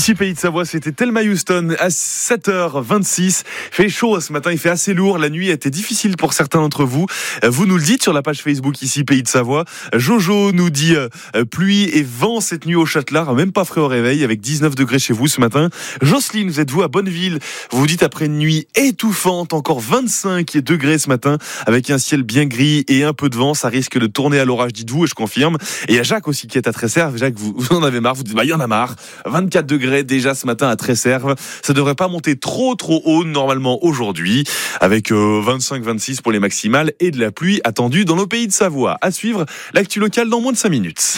Ici Pays de Savoie, c'était Thelma Houston à 7h26. Il fait chaud ce matin, il fait assez lourd. La nuit a été difficile pour certains d'entre vous. Vous nous le dites sur la page Facebook ici Pays de Savoie. Jojo nous dit pluie et vent cette nuit au Châtelard, même pas frais au réveil, avec 19 degrés chez vous ce matin. Jocelyne, vous êtes vous à Bonneville. Vous vous dites après une nuit étouffante, encore 25 degrés ce matin, avec un ciel bien gris et un peu de vent. Ça risque de tourner à l'orage, dites-vous, et je confirme. Et il y a Jacques aussi qui est à Tresserve. Jacques, vous en avez marre, vous dites, il y en a marre. 24 degrés déjà ce matin à Tresserve. Ça devrait pas monter trop haut normalement aujourd'hui, avec 25-26 pour les maximales et de la pluie attendue dans nos Pays de Savoie. À suivre, l'actu locale dans moins de 5 minutes.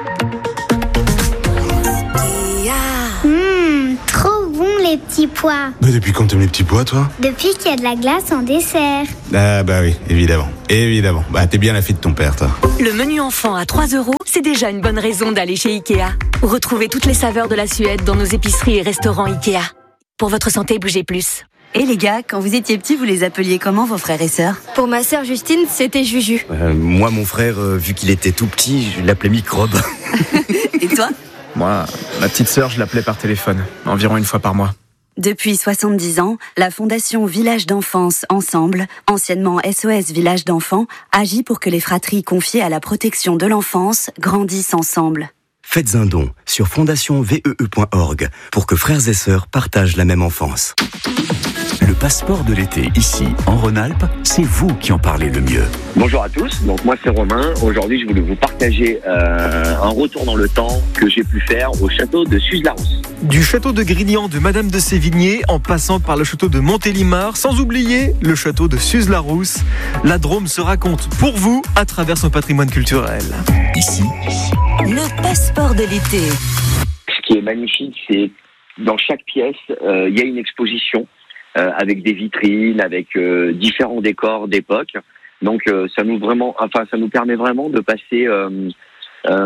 Trop bon les petits pois. Mais depuis quand t'aimes les petits pois, toi ? Depuis qu'il y a de la glace en dessert. Ah bah oui, évidemment. Bah t'es bien la fille de ton père, toi. Le menu enfant à 3 €, c'est déjà une bonne raison d'aller chez Ikea. Retrouvez toutes les saveurs de la Suède dans nos épiceries et restaurants Ikea. Pour votre santé, bougez plus. Et les gars, quand vous étiez petits, vous les appeliez comment vos frères et sœurs ? Pour ma sœur Justine, c'était Juju. Moi, mon frère, vu qu'il était tout petit, je l'appelais Microbe. Et toi ? Moi, ma petite sœur, je l'appelais par téléphone, environ une fois par mois. Depuis 70 ans, la Fondation Village d'Enfance Ensemble, anciennement SOS Village d'Enfants, agit pour que les fratries confiées à la protection de l'enfance grandissent ensemble. Faites un don sur fondationnvee.org pour que frères et sœurs partagent la même enfance. Le passeport de l'été, ici, en Rhône-Alpes, c'est vous qui en parlez le mieux. Bonjour à tous, donc moi c'est Romain. Aujourd'hui, je voulais vous partager un retour dans le temps que j'ai pu faire au château de Suze-la-Rousse. Du château de Grignan de Madame de Sévigné, en passant par le château de Montélimar, sans oublier le château de Suze-la-Rousse. La Drôme se raconte pour vous à travers son patrimoine culturel. Ici, le passeport de l'été. Ce qui est magnifique, c'est dans chaque pièce, il y a une exposition. Avec des vitrines, avec différents décors d'époque. Donc ça nous permet vraiment de passer dans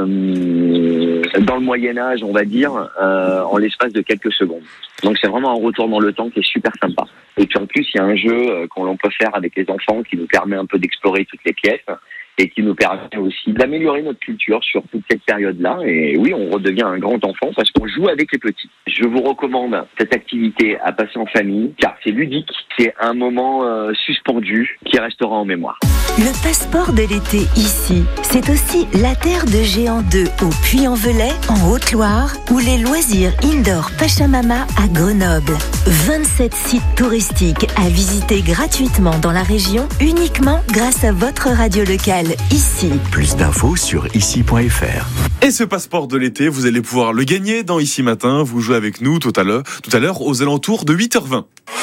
le Moyen-Âge, on va dire, en l'espace de quelques secondes. Donc c'est vraiment un retour dans le temps qui est super sympa. Et puis en plus, il y a un jeu qu'on peut faire avec les enfants qui nous permet un peu d'explorer toutes les pièces et qui nous permet aussi d'améliorer notre culture sur toute cette période-là. Et oui, on redevient un grand enfant parce qu'on joue avec les petits. Je vous recommande cette activité à passer en famille, car c'est ludique, c'est un moment suspendu qui restera en mémoire. Le passeport de l'été ici, c'est aussi la Terre de Géant 2 au Puy-en-Velay, en Haute-Loire, ou les loisirs indoor Pachamama à Grenoble. 27 sites touristiques à visiter gratuitement dans la région, uniquement grâce à votre radio locale. Ici. Plus d'infos sur ici.fr. Et ce passeport de l'été, vous allez pouvoir le gagner dans Ici Matin. Vous jouez avec nous tout à l'heure aux alentours de 8h20.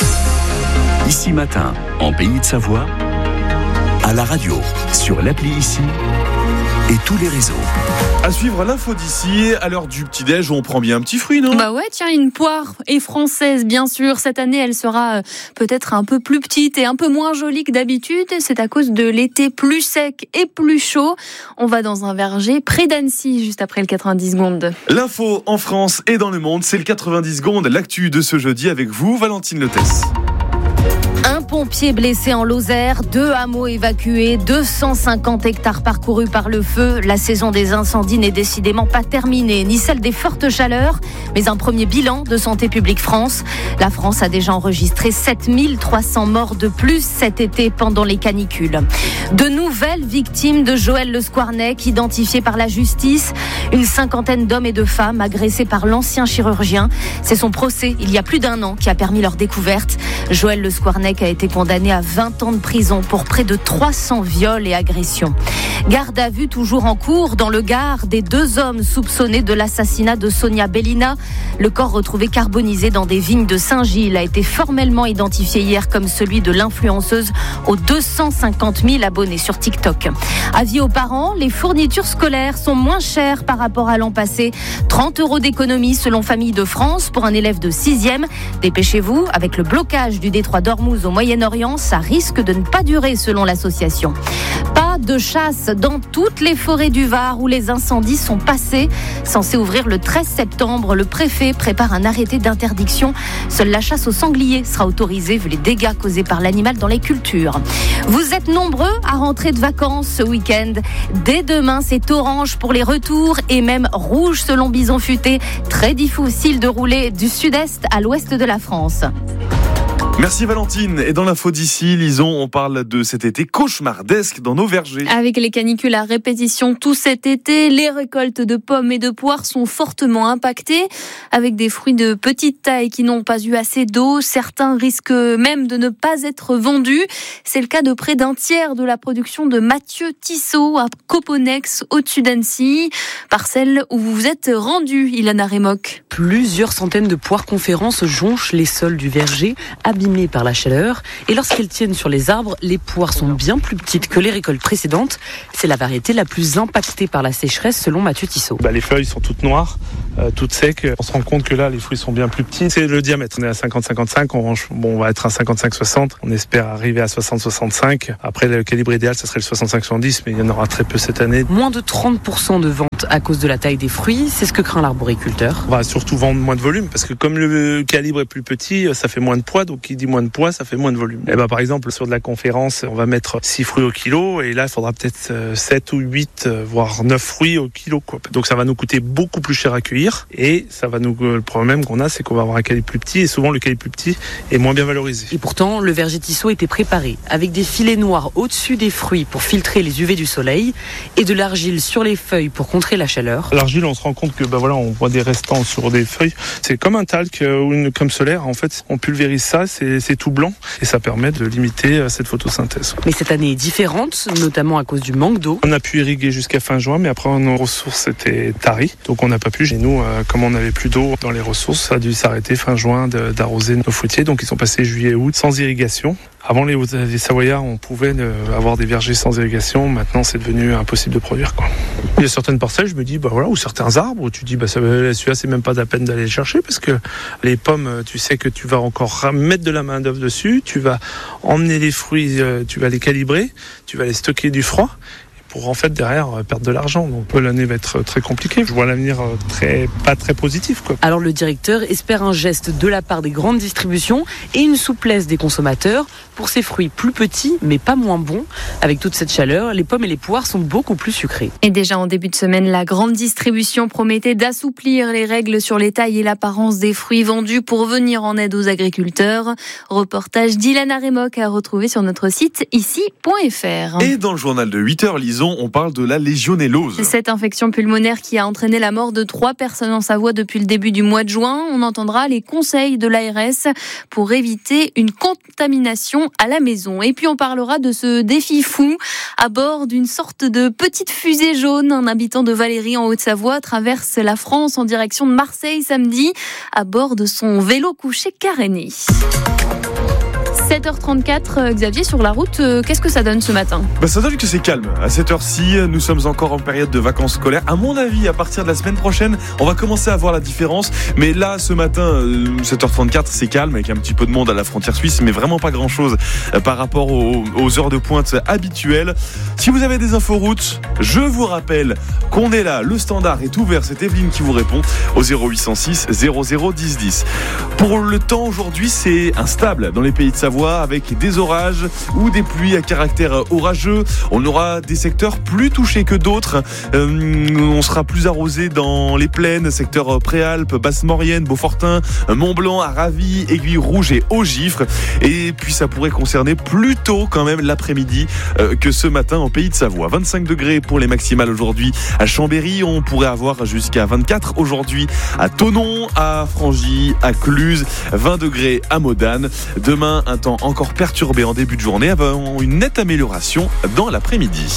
Ici Matin, en Pays de Savoie, à la radio, sur l'appli Ici et tous les réseaux. À suivre l'info d'ici, à l'heure du petit-déj, on prend bien un petit fruit, non ? Bah ouais, tiens, une poire est française, bien sûr. Cette année, elle sera peut-être un peu plus petite et un peu moins jolie que d'habitude. C'est à cause de l'été plus sec et plus chaud. On va dans un verger près d'Annecy, juste après le 90 secondes. L'info en France et dans le monde, c'est le 90 secondes, l'actu de ce jeudi avec vous, Valentine Letès. Un pompier blessé en Lozère, 2 hameaux évacués, 250 hectares parcourus par le feu. La saison des incendies n'est décidément pas terminée, ni celle des fortes chaleurs, mais un premier bilan de Santé publique France. La France a déjà enregistré 7300 morts de plus cet été pendant les canicules. De nouvelles victimes de Joël Le Squarnec, identifiées par la justice. Une cinquantaine d'hommes et de femmes agressés par l'ancien chirurgien. C'est son procès, il y a plus d'1 an, qui a permis leur découverte. Joël Le Squarnec a été condamné à 20 ans de prison pour près de 300 viols et agressions. Garde à vue toujours en cours dans le Gard des 2 hommes soupçonnés de l'assassinat de Sonia Bellina. Le corps retrouvé carbonisé dans des vignes de Saint-Gilles a été formellement identifié hier comme celui de l'influenceuse aux 250 000 abonnés sur TikTok. Avis aux parents, les fournitures scolaires sont moins chères par rapport à l'an passé. 30 € d'économie selon Famille de France pour un élève de 6e. Dépêchez-vous, avec le blocage du détroit d'Ormuz au Moyen-Orient, ça risque de ne pas durer selon l'association. Pas droit de chasse dans toutes les forêts du Var où les incendies sont passés. Censé ouvrir le 13 septembre, le préfet prépare un arrêté d'interdiction. Seule la chasse au sanglier sera autorisée vu les dégâts causés par l'animal dans les cultures. Vous êtes nombreux à rentrer de vacances ce week-end. Dès demain, c'est orange pour les retours et même rouge selon Bison Futé. Très difficile de rouler du sud-est à l'ouest de la France. Merci Valentine. Et dans l'info d'ici, Lison, on parle de cet été cauchemardesque dans nos vergers. Avec les canicules à répétition tout cet été, les récoltes de pommes et de poires sont fortement impactées. Avec des fruits de petite taille qui n'ont pas eu assez d'eau, certains risquent même de ne pas être vendus. C'est le cas de près d'un tiers de la production de Mathieu Tissot à Coponex, au-dessus d'Annecy. Parcelle où vous vous êtes rendu, Ilana Remoc. Plusieurs centaines de poires conférences jonchent les sols du verger, abîmées par la chaleur. Et lorsqu'elles tiennent sur les arbres, les poires sont bien plus petites que les récoltes précédentes. C'est la variété la plus impactée par la sécheresse selon Mathieu Tissot. Les feuilles sont toutes noires, toutes secs. On se rend compte que là, les fruits sont bien plus petits. C'est le diamètre. On est à 50-55, on va être à 55-60. On espère arriver à 60-65. Après, le calibre idéal, ça serait le 65-70, mais il y en aura très peu cette année. Moins de 30% de ventes à cause de la taille des fruits, c'est ce que craint l'arboriculteur. On va surtout vendre moins de volume, parce que comme le calibre est plus petit, ça fait moins de poids, donc qui dit moins de poids, ça fait moins de volume. Et par exemple, sur de la conférence, on va mettre 6 fruits au kilo, et là, il faudra peut-être 7 ou 8, voire 9 fruits au kilo, quoi. Donc ça va nous coûter beaucoup plus cher à cueillir, et le problème qu'on a, c'est qu'on va avoir un calibre plus petit, et souvent le calibre plus petit est moins bien valorisé. Et pourtant, le verger Tissot était préparé, avec des filets noirs au-dessus des fruits pour filtrer les UV du soleil, et de l'argile sur les feuilles pour contrer la chaleur. L'argile, on se rend compte que on voit des restants sur des feuilles. C'est comme un talc ou une comme solaire. En fait, on pulvérise ça, c'est tout blanc et ça permet de limiter cette photosynthèse. Mais cette année est différente, notamment à cause du manque d'eau. On a pu irriguer jusqu'à fin juin, mais après nos ressources étaient taries, donc on n'a pas pu. Chez nous, comme on n'avait plus d'eau dans les ressources, ça a dû s'arrêter fin juin d'arroser nos fruitiers. Donc ils sont passés juillet-août sans irrigation. Avant, les Savoyards, on pouvait avoir des vergers sans irrigation. Maintenant, c'est devenu impossible de produire, quoi. Il y a certaines parcelles, je me dis, ou certains arbres, où tu dis, celui-là, c'est même pas la peine d'aller le chercher, parce que les pommes, tu sais que tu vas encore mettre de la main-d'œuvre dessus, tu vas emmener les fruits, tu vas les calibrer, tu vas les stocker du froid. Pour en fait derrière perdre de l'argent. Donc l'année va être très compliquée. Je vois l'avenir pas très positif, quoi. Alors le directeur espère un geste de la part des grandes distributions et une souplesse des consommateurs pour ces fruits plus petits mais pas moins bons. Avec toute cette chaleur, les pommes et les poires sont beaucoup plus sucrées. Et déjà en début de semaine, la grande distribution promettait d'assouplir les règles sur les tailles et l'apparence des fruits vendus pour venir en aide aux agriculteurs. Reportage d'Ilana Remoc à retrouver sur notre site ici.fr. Et dans le journal de 8h, Lison, on parle de la légionellose. Cette infection pulmonaire qui a entraîné la mort de 3 personnes en Savoie depuis le début du mois de juin. On entendra les conseils de l'ARS pour éviter une contamination à la maison. Et puis on parlera de ce défi fou à bord d'une sorte de petite fusée jaune. Un habitant de Valérie en Haute-Savoie traverse la France en direction de Marseille samedi à bord de son vélo couché caréné. 7h34, Xavier, sur la route, qu'est-ce que ça donne ce matin ? Ça donne que c'est calme. À cette heure-ci, nous sommes encore en période de vacances scolaires. À mon avis, à partir de la semaine prochaine, on va commencer à voir la différence. Mais là, ce matin, 7h34, c'est calme, avec un petit peu de monde à la frontière suisse, mais vraiment pas grand-chose par rapport aux heures de pointe habituelles. Si vous avez des infos routes, je vous rappelle qu'on est là. Le standard est ouvert. C'est Evelyne qui vous répond au 0806 00 10 10. Pour le temps, aujourd'hui, c'est instable dans les pays de Savoie, avec des orages ou des pluies à caractère orageux. On aura des secteurs plus touchés que d'autres. On sera plus arrosé dans les plaines, secteurs Préalpes, Basse-Maurienne, Beaufortin, Mont-Blanc, Aravis, Aiguille Rouge et Haut-Gifre. Et puis ça pourrait concerner plutôt quand même l'après-midi que ce matin en pays de Savoie. 25 degrés pour les maximales aujourd'hui à Chambéry. On pourrait avoir jusqu'à 24 aujourd'hui à Thonon, à Frangy, à Cluse, 20 degrés à Modane. Demain, un temps encore perturbé en début de journée avant une nette amélioration dans l'après-midi.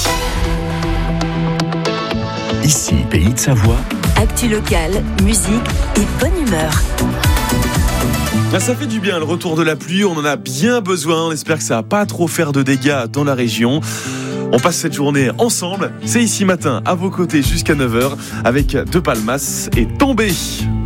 Ici, Pays de Savoie. Actu locale, musique et bonne humeur. Ça fait du bien le retour de la pluie, on en a bien besoin. On espère que ça va pas trop faire de dégâts dans la région. On passe cette journée ensemble. C'est ici matin à vos côtés jusqu'à 9h avec De Palmas et Tombé.